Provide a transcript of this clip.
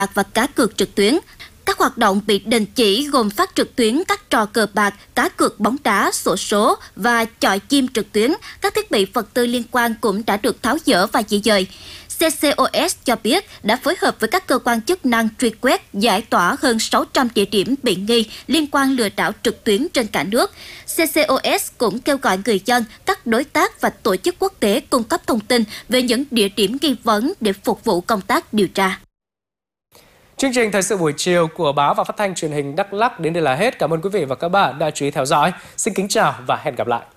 và cá cược trực tuyến. Các hoạt động bị đình chỉ gồm phát trực tuyến các trò cờ bạc, cá cược bóng đá, xổ số và chọi chim trực tuyến. Các thiết bị vật tư liên quan cũng đã được tháo dỡ và di dời. CCOS cho biết đã phối hợp với các cơ quan chức năng truy quét, giải tỏa hơn 600 địa điểm bị nghi liên quan lừa đảo trực tuyến trên cả nước. CCOS cũng kêu gọi người dân, các đối tác và tổ chức quốc tế cung cấp thông tin về những địa điểm nghi vấn để phục vụ công tác điều tra. Chương trình Thời sự buổi chiều của Báo và Phát thanh Truyền hình Đắk Lắk đến đây là hết. Cảm ơn quý vị và các bạn đã chú ý theo dõi. Xin kính chào và hẹn gặp lại.